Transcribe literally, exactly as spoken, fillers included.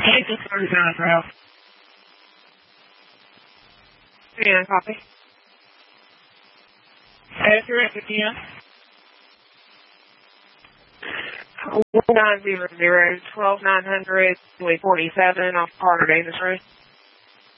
six thirty-nine for Alpha. Yeah, copy. Accurate again. one nine zero zero, twelve nine hundred, forty-seven off Carter Davis Road.